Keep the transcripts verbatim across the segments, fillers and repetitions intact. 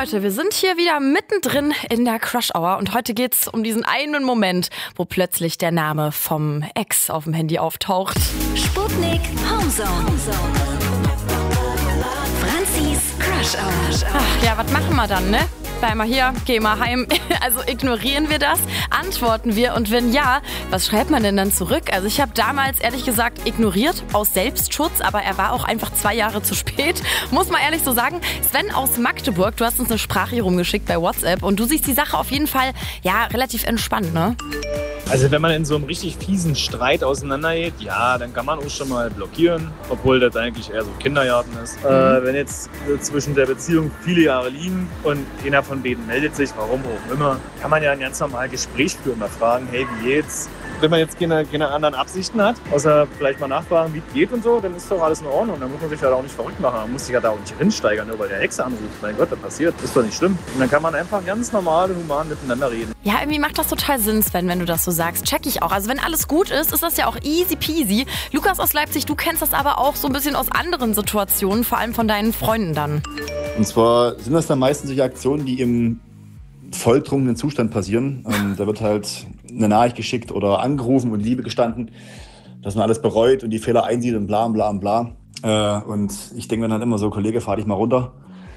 Leute, wir sind hier wieder mittendrin in der Crush Hour und heute geht's um diesen einen Moment, wo plötzlich der Name vom Ex auf dem Handy auftaucht. Sputnik Homezone. Franzis Crush Hour. Ach, ja, was machen wir dann, ne? Bleib mal hier, geh mal heim. Also ignorieren wir das? Antworten wir? Und wenn ja, was schreibt man denn dann zurück? Also ich habe damals ehrlich gesagt ignoriert, aus Selbstschutz, aber er war auch einfach zwei Jahre zu spät. Muss man ehrlich so sagen. Sven aus Magdeburg, du hast uns eine Sprache hier rumgeschickt bei WhatsApp und du siehst die Sache auf jeden Fall, ja, relativ entspannt, ne? Also wenn man in so einem richtig fiesen Streit auseinandergeht, ja, dann kann man auch schon mal blockieren, obwohl das eigentlich eher so Kindergarten ist. Mhm. Äh, wenn jetzt zwischen der Beziehung viele Jahre liegen und einer von beiden meldet sich, warum auch immer, kann man ja ein ganz normales Gespräch führen, mal fragen, hey, wie geht's? Wenn man jetzt keine, keine anderen Absichten hat, außer vielleicht mal nachfragen, wie es geht und so, dann ist doch alles in Ordnung. Dann muss man sich ja auch nicht verrückt machen. Man muss sich ja da auch nicht hinsteigern, nur weil der Ex anruft. Mein Gott, das passiert. Ist doch nicht schlimm. Und dann kann man einfach ganz normal und human miteinander reden. Ja, irgendwie macht das total Sinn, Sven, wenn du das so sagst. Check ich auch. Also wenn alles gut ist, ist das ja auch easy peasy. Lukas aus Leipzig, du kennst das aber auch so ein bisschen aus anderen Situationen, vor allem von deinen Freunden dann. Und zwar sind das dann meistens solche Aktionen, die im volltrunkenen Zustand passieren. Ähm, da wird halt eine Nachricht geschickt oder angerufen und Liebe gestanden, dass man alles bereut und die Fehler einsieht und bla bla bla. Äh, und ich denke mir dann immer so, Kollege, fahr dich mal runter.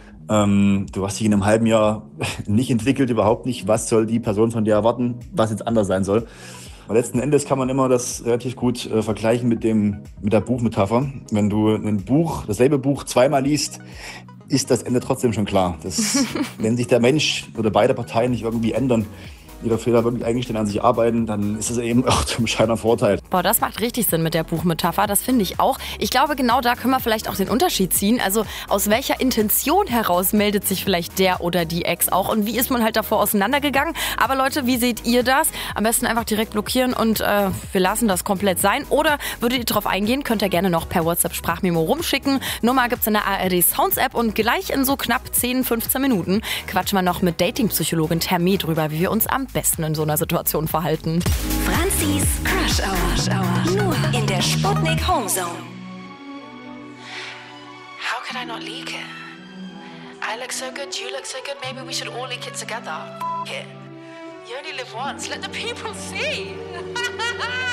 Ähm, du hast dich in einem halben Jahr nicht entwickelt, überhaupt nicht. Was soll die Person von dir erwarten, was jetzt anders sein soll? Aber letzten Endes kann man immer das relativ gut äh, vergleichen mit dem, mit der Buchmetapher. Wenn du ein Buch, dasselbe Buch zweimal liest, ist das Ende trotzdem schon klar. Das, wenn sich der Mensch oder beide Parteien nicht irgendwie ändern, ihre Fehler wirklich eingestehen, an sich arbeiten, dann ist es eben auch zum scheiner Vorteil. Boah, das macht richtig Sinn mit der Buchmetapher, das finde ich auch. Ich glaube, genau da können wir vielleicht auch den Unterschied ziehen. Also aus welcher Intention heraus meldet sich vielleicht der oder die Ex auch und wie ist man halt davor auseinandergegangen? Aber Leute, wie seht ihr das? Am besten einfach direkt blockieren und äh, wir lassen das komplett sein. Oder würdet ihr drauf eingehen, könnt ihr gerne noch per WhatsApp-Sprachmemo rumschicken. Nummer gibt's in der A R D Sounds App und gleich in so knapp zehn, fünfzehn Minuten quatschen wir noch mit Dating-Psychologin Terme drüber, wie wir uns am besten in so einer Situation verhalten. Franzis Crush Hour. Nur in der Sputnik Homezone. How could I not leak it? I look so good, you look so good, maybe we should all leak it together. F- it. You only live once, let the people see.